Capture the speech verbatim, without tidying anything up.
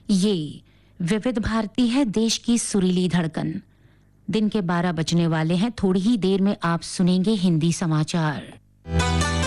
ये विविध भारती है, देश की सुरीली धड़कन। दिन के बारह बजने वाले हैं, थोड़ी ही देर में आप सुनेंगे हिंदी समाचार।